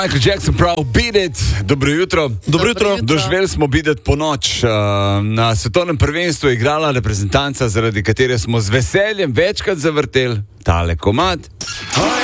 Michael Jackson prav, Beat It, dobro jutro. Dobro jutro. Doživeli smo Beat It po noč. Na svetovnem prvenstvu je igrala reprezentanca, zaradi katere smo z veseljem večkrat zavrteli tale komad.